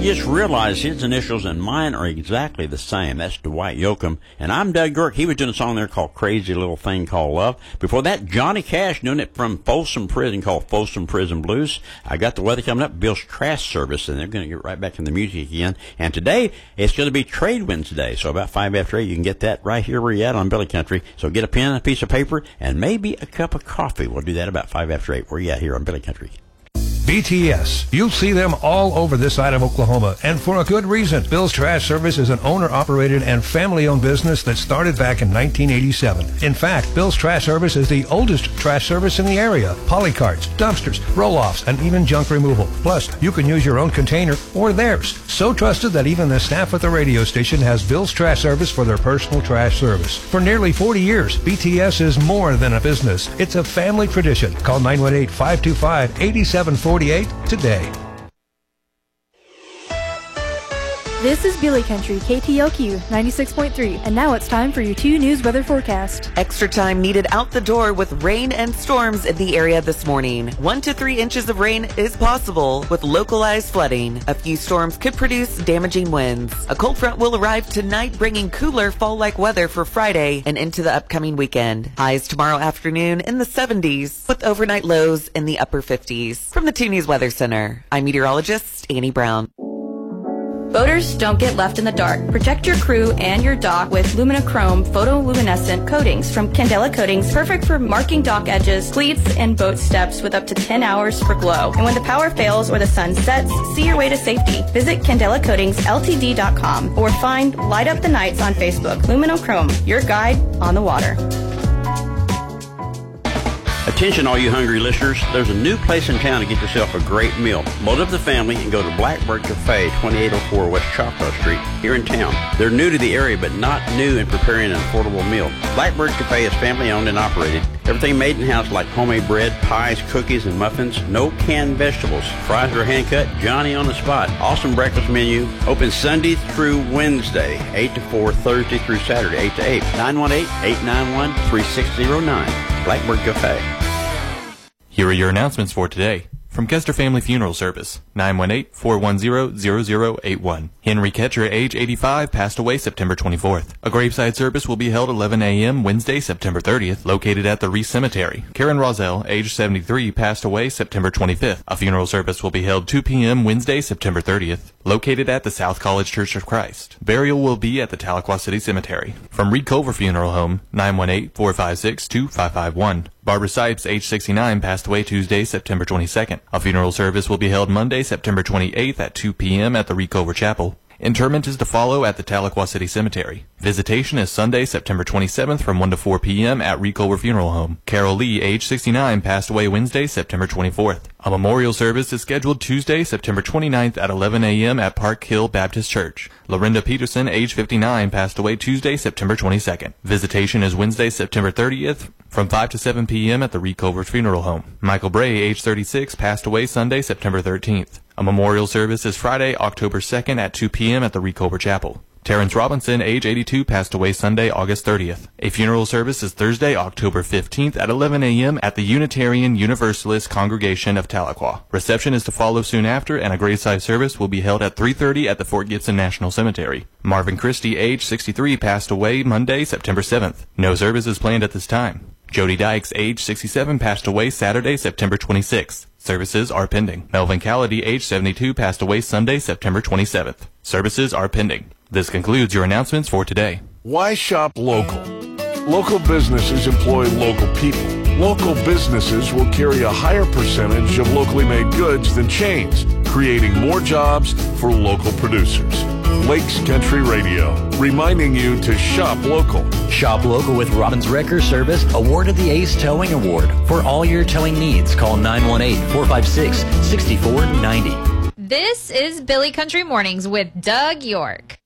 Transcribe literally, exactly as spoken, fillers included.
just realized his initials and mine are exactly the same. That's Dwight Yoakam. And I'm Doug York. He was doing a song there called Crazy Little Thing Called Love. Before that, Johnny Cash doing it from Folsom Prison called Folsom Prison Blues. I got the weather coming up, Bill's Trash Service, and they're going to get right back in the music again. And today, it's going to be Trade Winds Day. So about five after eight, you can get that right here where you're at on Billy Country. So get a pen, a piece of paper, and maybe a cup of coffee. We'll do that about five after eight. Where you at here on Billy Country? B T S. You'll see them all over this side of Oklahoma, and for a good reason. Bill's Trash Service is an owner-operated and family-owned business that started back in nineteen eighty-seven. In fact, Bill's Trash Service is the oldest trash service in the area. Polycarts, dumpsters, roll-offs, and even junk removal. Plus, you can use your own container or theirs. So trusted that even the staff at the radio station has Bill's Trash Service for their personal trash service. For nearly forty years, B T S is more than a business. It's a family tradition. Call nine one eight, five two five, eight seven four eight today. This is Billy Country, K T L Q ninety-six point three, and now it's time for your two news weather forecast. Extra time needed out the door with rain and storms in the area this morning. One to three inches of rain is possible with localized flooding. A few storms could produce damaging winds. A cold front will arrive tonight, bringing cooler fall-like weather for Friday and into the upcoming weekend. Highs tomorrow afternoon in the seventies with overnight lows in the upper fifties. From the two News Weather Center, I'm meteorologist Annie Brown. Boaters, don't get left in the dark. Protect your crew and your dock with Luminachrome photoluminescent coatings from Candela Coatings, perfect for marking dock edges, cleats, and boat steps with up to ten hours for glow. And when the power fails or the sun sets, see your way to safety. Visit Candela Coatings L T D dot com or find Light Up the Nights on Facebook. Luminachrome, your guide on the water. Attention all you hungry listeners, there's a new place in town to get yourself a great meal. Load up the family and go to Blackbird Cafe, twenty-eight oh four West Choctaw Street, here in town. They're new to the area, but not new in preparing an affordable meal. Blackbird Cafe is family owned and operated. Everything made in-house like homemade bread, pies, cookies, and muffins. No canned vegetables. Fries are hand-cut, Johnny on the spot. Awesome breakfast menu. Open Sunday through Wednesday, eight to four, Thursday through Saturday, eight to eight. nine one eight, eight nine one, three six zero nine. Blackbird Cafe. Here are your announcements for today. From Kester Family Funeral Service, nine one eight, four one zero, zero zero eight one. Henry Ketcher, age eighty-five, passed away September twenty-fourth. A graveside service will be held eleven a.m. Wednesday, September thirtieth, located at the Reese Cemetery. Karen Roselle, age seventy-three, passed away September twenty-fifth. A funeral service will be held two p.m. Wednesday, September thirtieth, located at the South College Church of Christ. Burial will be at the Tahlequah City Cemetery. From Reed Culver Funeral Home, nine one eight, four five six, two five five one. Barbara Sipes, age sixty-nine, passed away Tuesday, September twenty-second. A funeral service will be held Monday, September twenty-eighth at two p.m. at the Reed Culver Chapel. Interment is to follow at the Tahlequah City Cemetery. Visitation is Sunday, September twenty-seventh from one to four p.m. at Reed Culver Funeral Home. Carol Lee, age sixty-nine, passed away Wednesday, September twenty-fourth. A memorial service is scheduled Tuesday, September twenty-ninth at eleven a.m. at Park Hill Baptist Church. Lorinda Peterson, age fifty-nine, passed away Tuesday, September twenty-second. Visitation is Wednesday, September thirtieth from five to seven p.m. at the Reed Culver Funeral Home. Michael Bray, age thirty-six, passed away Sunday, September thirteenth. A memorial service is Friday, October second at two p.m. at the Reed Culver Chapel. Terrence Robinson, age eighty-two, passed away Sunday, August thirtieth. A funeral service is Thursday, October fifteenth at eleven a.m. at the Unitarian Universalist Congregation of Tahlequah. Reception is to follow soon after, and a graveside service will be held at three thirty at the Fort Gibson National Cemetery. Marvin Christie, age sixty-three, passed away Monday, September seventh. No service is planned at this time. Jody Dykes, age sixty-seven, passed away Saturday, September twenty-sixth. Services are pending. Melvin Callady, age seventy-two, passed away Sunday, September twenty-seventh. Services are pending. This concludes your announcements for today. Why shop local? Local businesses employ local people. Local businesses will carry a higher percentage of locally made goods than chains, creating more jobs for local producers. Lakes Country Radio, reminding you to shop local. Shop local with Robbins Wrecker Service, awarded the Ace Towing Award. For all your towing needs, call nine one eight, four five six, six four nine zero. This is Billy Country Mornings with Doug York.